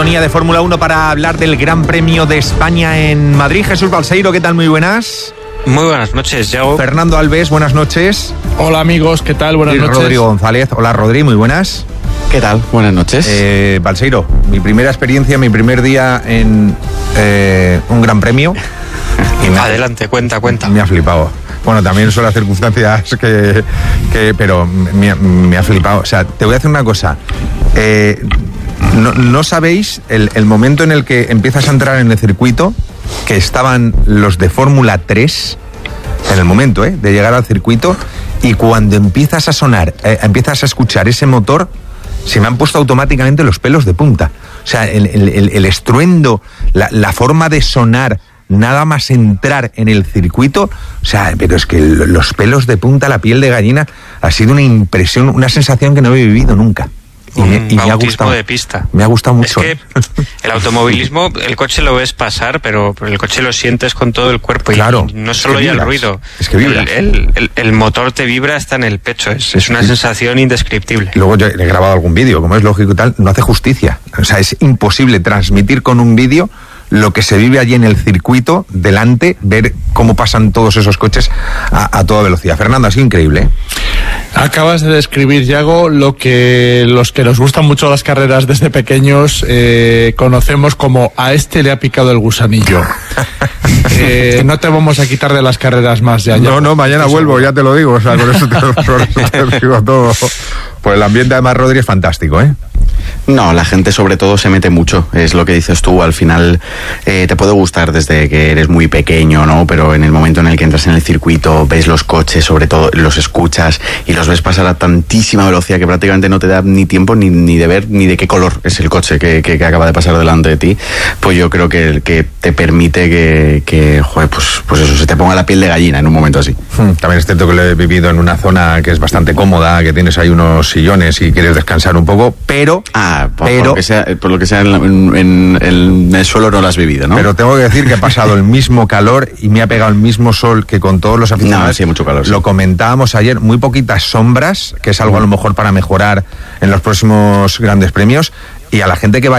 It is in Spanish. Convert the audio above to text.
sintonía de Fórmula 1 para hablar del Gran Premio de España en Madrid. Jesús Balseiro, ¿qué tal? Muy buenas. Muy buenas noches, Yago. Fernando Alves, buenas noches. Hola amigos, ¿qué tal? Buenas noches. Rodrigo González, hola Rodri, muy buenas. ¿Qué tal? Buenas noches. Balseiro, mi primera experiencia, mi primer día en un Gran Premio. Adelante, cuenta. Me ha flipado. Bueno, también son las circunstancias pero me ha flipado. O sea, te voy a decir una cosa. No sabéis el momento en el que empiezas a entrar en el circuito, que estaban los de Fórmula 3, en el momento de llegar al circuito, y cuando empiezas a sonar, empiezas a escuchar ese motor, se me han puesto automáticamente los pelos de punta. O sea, el estruendo, la forma de sonar, nada más entrar en el circuito, o sea, pero es que los pelos de punta, la piel de gallina, ha sido una impresión, una sensación que no he vivido nunca. Y me ha gustado de pista. Me ha gustado mucho. Es que el automovilismo, el coche lo ves pasar, pero el coche lo sientes con todo el cuerpo. Claro, y no solo ya el ruido. Es que vibras. El motor te vibra hasta en el pecho. Es una sensación indescriptible. Luego yo he grabado algún vídeo, como es lógico y tal, no hace justicia. O sea, es imposible transmitir con un vídeo lo que se vive allí en el circuito, delante, ver cómo pasan todos esos coches a toda velocidad. Fernando, ha sido increíble, ¿eh? Acabas de describir, Yago, lo que los que nos gustan mucho las carreras desde pequeños conocemos como a este le ha picado el gusanillo. No te vamos a quitar de las carreras más ya. No, mañana vuelvo, ya te lo digo. O sea, con eso te digo todo. Pues el ambiente además, Rodri, es fantástico, ¿eh? No, la gente sobre todo se mete mucho, es lo que dices tú, al final te puede gustar desde que eres muy pequeño, ¿no? Pero en el momento en el que entras en el circuito, ves los coches, sobre todo los escuchas y los ves pasar a tantísima velocidad que prácticamente no te da ni tiempo ni de ver ni de qué color es el coche que acaba de pasar delante de ti, pues yo creo que te permite que joder, pues eso, se te ponga la piel de gallina en un momento así. También es cierto que lo he vivido en una zona que es bastante cómoda, que tienes ahí unos sillones y quieres descansar un poco, pero por lo que sea en el suelo no lo has vivido, ¿no? Pero tengo que decir que he pasado el mismo calor y me ha pegado el mismo sol que con todos los aficionados. No, sí, mucho calor. Sí. Lo comentábamos ayer, muy poquitas sombras, que es algo a lo mejor para mejorar en los próximos grandes premios, y a la gente que va